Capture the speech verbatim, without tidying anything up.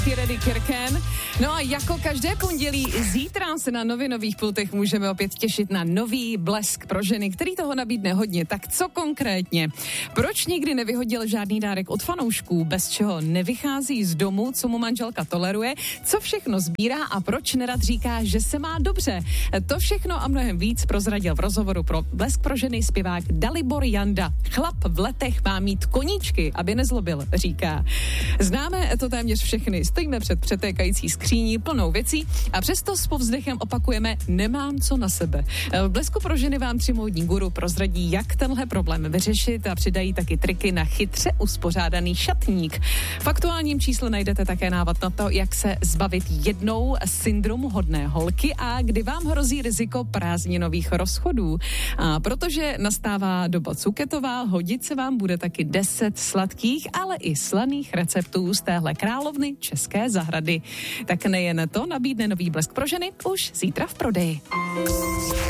Kiredy Kirken. No a jako každé pondělí zítra se na novinových pultech můžeme opět těšit na nový blesk pro ženy, který toho nabídne hodně. Tak co konkrétně? Proč nikdy nevyhodil žádný dárek od fanoušků, bez čeho nevychází z domu, co mu manželka toleruje, co všechno sbírá a proč nerad říká, že se má dobře? To všechno a mnohem víc prozradil v rozhovoru pro Blesk pro ženy zpěvák Dalibor Janda. Chlap v letech má mít koníčky, aby nezlobil, říká. Známe to téměř všechny. Stojíme před přetékající skříní plnou věcí a přesto s povzdechem opakujeme nemám co na sebe. V Blesku pro ženy vám tři módní guru prozradí, jak tenhle problém vyřešit a přidají taky triky na chytře uspořádaný šatník. V aktuálním čísle najdete také návod na to, jak se zbavit jednou syndromu hodné holky a kdy vám hrozí riziko prázdninových rozchodů. A protože nastává doba cuketová, hodit se vám bude taky deset sladkých, ale i slaných receptů z téhle královny české zahrady. Tak nejen to, nabídne nový Blesk pro ženy už zítra v prodeji.